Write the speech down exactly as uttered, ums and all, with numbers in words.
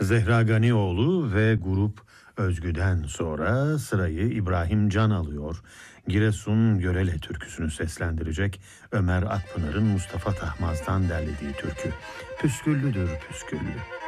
Zehra Ganioğlu ve Grup Özgü'den sonra sırayı İbrahim Can alıyor. Giresun Görele türküsünü seslendirecek Ömer Akpınar'ın Mustafa Tahmaz'dan derlediği türkü. Püsküllüdür püsküllü.